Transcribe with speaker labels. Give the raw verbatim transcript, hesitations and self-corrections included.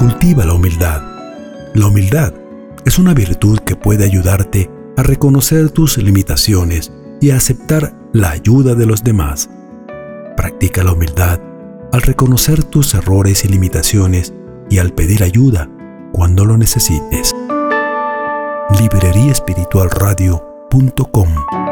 Speaker 1: Cultiva la humildad. La humildad es una virtud que puede ayudarte a reconocer tus limitaciones y a aceptar la ayuda de los demás. Practica la humildad al reconocer tus errores y limitaciones y al pedir ayuda cuando lo necesites. librería espiritual radio punto com